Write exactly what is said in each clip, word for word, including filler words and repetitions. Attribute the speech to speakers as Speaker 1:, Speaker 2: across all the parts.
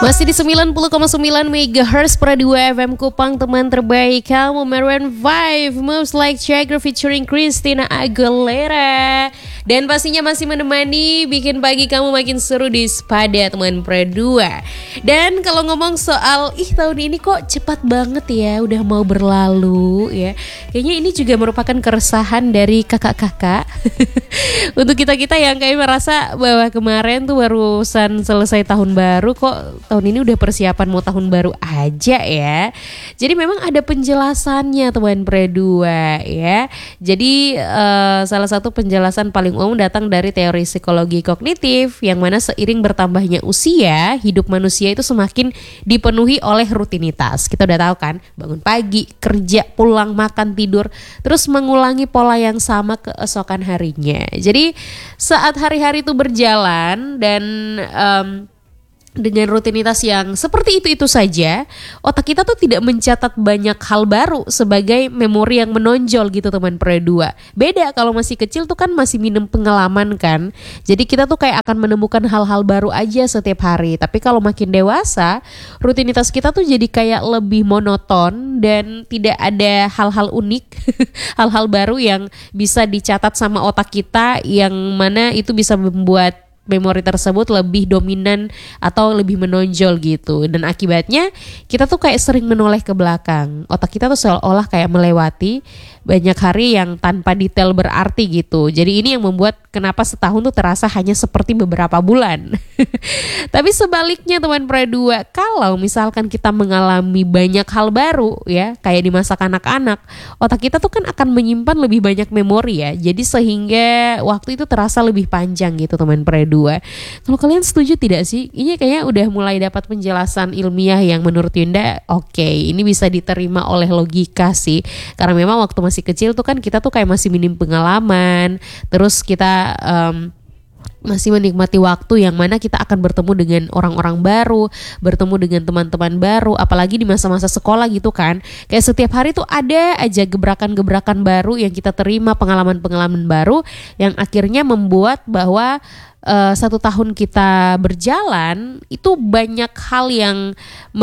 Speaker 1: Masih di sembilan puluh koma sembilan megahertz per dua F M Kupang, teman terbaik kamu. Maroon five, Moves Like Jagger featuring Christina Aguilera. Dan pastinya masih menemani bikin pagi kamu makin seru di Spada, teman per dua. Dan kalau ngomong soal ih tahun ini kok cepat banget ya, udah mau berlalu ya. Kayaknya ini juga merupakan keresahan dari kakak-kakak. Untuk kita-kita yang kayak merasa bahwa kemarin tuh barusan selesai tahun baru, kok tahun ini udah persiapan mau tahun baru aja ya. Jadi memang ada penjelasannya teman pre dua ya. Jadi uh, salah satu penjelasan paling umum datang dari teori psikologi kognitif, yang mana seiring bertambahnya usia, hidup manusia itu semakin dipenuhi oleh rutinitas. Kita udah tahu kan, bangun pagi, kerja, pulang, makan, tidur, terus mengulangi pola yang sama keesokan harinya. Jadi saat hari-hari itu berjalan dan um, dengan rutinitas yang seperti itu-itu saja, otak kita tuh tidak mencatat banyak hal baru sebagai memori yang menonjol gitu teman pre dua. Beda kalau masih kecil tuh kan masih minum pengalaman kan. Jadi kita tuh kayak akan menemukan hal-hal baru aja setiap hari. Tapi kalau makin dewasa, rutinitas kita tuh jadi kayak lebih monoton dan tidak ada hal-hal unik, hal-hal baru yang bisa dicatat sama otak kita, yang mana itu bisa membuat memori tersebut lebih dominan atau lebih menonjol gitu. Dan akibatnya kita tuh kayak sering menoleh ke belakang. Otak kita tuh seolah-olah kayak melewati banyak hari yang tanpa detail berarti gitu. Jadi ini yang membuat kenapa setahun tuh terasa hanya seperti beberapa bulan. Tapi sebaliknya teman pre dua, kalau misalkan kita mengalami banyak hal baru ya, kayak di masa kanak-kanak, otak kita tuh kan akan menyimpan lebih banyak memori ya. Jadi sehingga waktu itu terasa lebih panjang gitu teman pre dua. Kalau kalian setuju tidak sih? Ini kayaknya udah mulai dapat penjelasan ilmiah yang menurut Yunda oke, okay, ini bisa diterima oleh logika sih. Karena memang waktu masih kecil tuh kan kita tuh kayak masih minim pengalaman, terus kita um, masih menikmati waktu yang mana kita akan bertemu dengan orang-orang baru, bertemu dengan teman-teman baru, apalagi di masa-masa sekolah gitu kan. Kayak setiap hari tuh ada aja gebrakan-gebrakan baru yang kita terima, pengalaman-pengalaman baru yang akhirnya membuat bahwa Uh, satu tahun kita berjalan itu banyak hal yang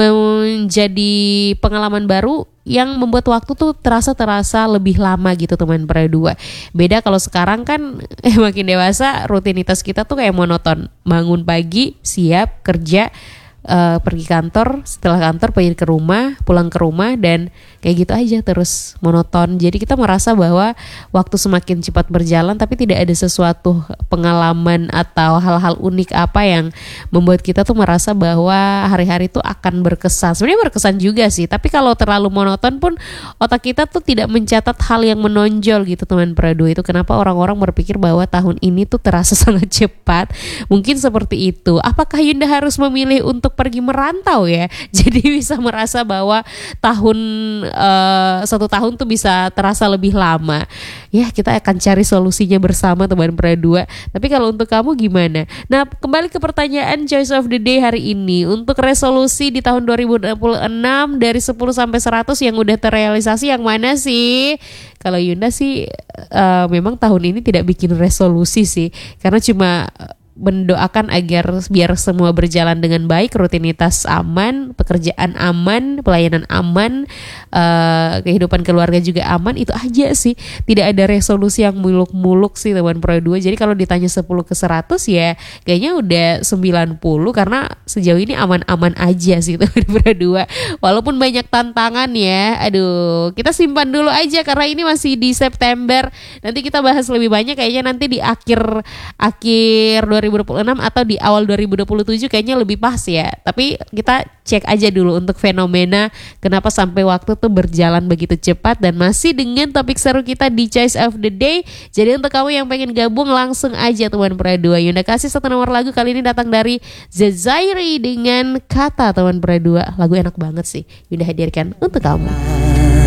Speaker 1: menjadi pengalaman baru yang membuat waktu tuh terasa-terasa lebih lama gitu teman pre dua. Beda kalau sekarang kan eh, makin dewasa, rutinitas kita tuh kayak monoton. Bangun pagi, siap, kerja, Uh, pergi kantor, setelah kantor pergi ke rumah, pulang ke rumah, dan kayak gitu aja terus monoton. Jadi kita merasa bahwa waktu semakin cepat berjalan tapi tidak ada sesuatu pengalaman atau hal-hal unik apa yang membuat kita tuh merasa bahwa hari-hari itu akan berkesan. Sebenarnya berkesan juga sih, tapi kalau terlalu monoton pun otak kita tuh tidak mencatat hal yang menonjol gitu teman pre dua. Itu kenapa orang-orang berpikir bahwa tahun ini tuh terasa sangat cepat. Mungkin seperti itu. Apakah Yunda harus memilih untuk pergi merantau ya, jadi bisa merasa bahwa tahun uh, satu tahun tuh bisa terasa lebih lama ya? Kita akan cari solusinya bersama teman pre dua. Tapi kalau untuk kamu gimana? Nah, kembali ke pertanyaan choice of the day hari ini. Untuk resolusi di tahun dua ribu dua puluh enam dari sepuluh sampai seratus yang udah terrealisasi yang mana sih? Kalau Yunda sih uh, memang tahun ini tidak bikin resolusi sih, karena cuma mendoakan agar biar semua berjalan dengan baik, rutinitas aman, pekerjaan aman, pelayanan aman, uh, kehidupan keluarga juga aman. Itu aja sih, tidak ada resolusi yang muluk-muluk sih teman pre dua. Jadi kalau ditanya sepuluh ke seratus ya kayaknya udah sembilan puluh, karena sejauh ini aman-aman aja sih teman pre dua. Walaupun banyak tantangan ya, aduh kita simpan dulu aja karena ini masih di September. Nanti kita bahas lebih banyak kayaknya nanti di akhir akhir dua ribu dua puluh enam atau di awal dua ribu dua puluh tujuh kayaknya lebih pas ya. Tapi kita cek aja dulu untuk fenomena kenapa sampai waktu tuh berjalan begitu cepat, dan masih dengan topik seru kita di Choice of the Day. Jadi untuk kamu yang pengen gabung langsung aja teman pre dua. Yunda kasih satu nomor lagu, kali ini datang dari Zazairi dengan Kata teman pre dua. Lagu enak banget sih, Yunda hadirkan untuk kamu.